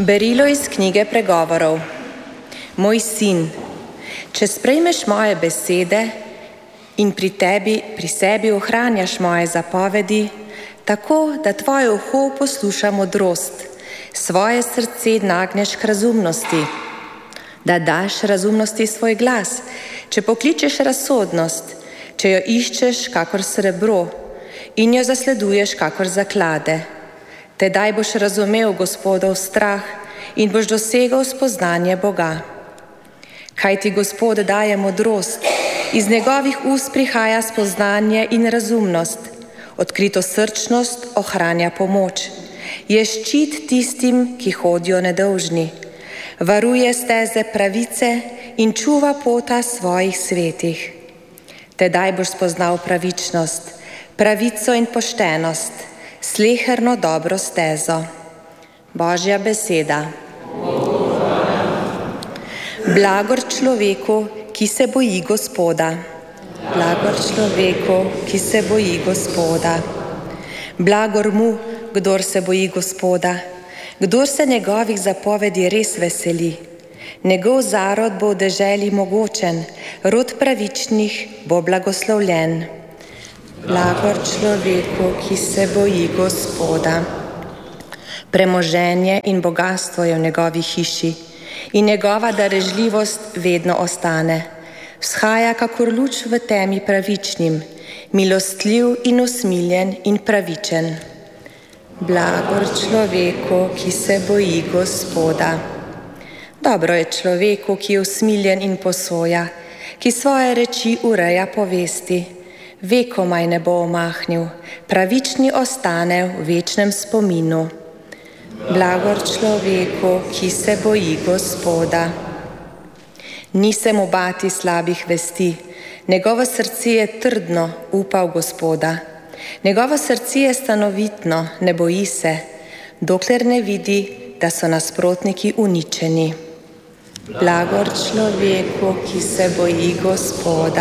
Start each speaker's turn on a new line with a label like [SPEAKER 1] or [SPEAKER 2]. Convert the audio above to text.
[SPEAKER 1] Berilo iz knjige Pregovorov. Moj sin, če sprejmeš moje besede in pri sebi ohranjaš moje zapovedi, tako da tvoje uho posluša modrost, svoje srce nagneš k razumnosti, da daš razumnosti svoj glas, če pokličeš razsodnost, če jo iščeš kakor srebro in jo zasleduješ kakor zaklade. Tedaj boš razumel Gospodov strah in boš dosegel spoznanje Boga. Kaj ti Gospod daje modrost, iz njegovih ust prihaja spoznanje in razumnost, odkrito srčnost ohranja pomoč, je ščit tistim, ki hodijo nedolžni, varuje steze pravice in čuva pota svojih svetih. Tedaj boš spoznal pravičnost, pravico in poštenost, sleherno dobro stezo. Božja beseda. Blagor človeku, ki se boji Gospoda. Blagor človeku, ki se boji Gospoda. Blagor mu, kdor se boji Gospoda, kdor se njegovih zapovedi res veseli. Njegov zarod bo v deželi mogočen, rod pravičnih bo blagoslovljen. Blagor človeku, ki se boji Gospoda. Premoženje in bogastvo je v njegovi hiši in njegova darežljivost vedno ostane. Vzhaja kakor luč v temi pravičnim, milostljiv in usmiljen in pravičen. Blagor človeku, ki se boji Gospoda. Dobro je človeku, ki je usmiljen in posoja, ki svoje reči ureja povesti. Vekomaj ne bo omahnil, pravični ostane v večnem spominu. Blagor človeku, ki se boji Gospoda. Ni se mu bati slabih vesti, njegovo srce je trdno, upa v Gospoda. Njegovo srce je stanovitno, ne boji se, dokler ne vidi, da so nasprotniki uničeni. Blagor človeku, ki se boji Gospoda.